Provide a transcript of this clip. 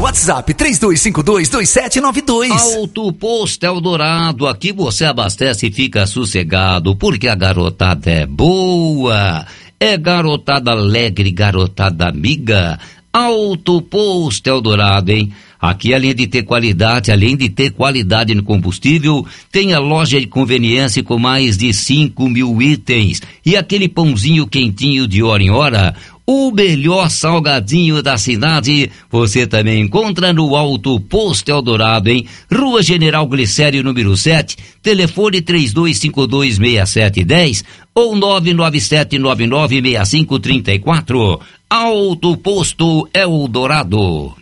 WhatsApp 32522792. Auto Posto Eldorado, aqui você abastece e fica sossegado, porque a garotada é boa. É garotada alegre, garotada amiga. Auto Posto Eldorado, hein? Aqui, além de ter qualidade no combustível, tem a loja de conveniência com mais de 5.000 itens. E aquele pãozinho quentinho de hora em hora, o melhor salgadinho da cidade, você também encontra no Auto Posto Eldorado, hein? Rua General Glicério, número 7, telefone 32526710 ou 997996534. Auto Posto Eldorado.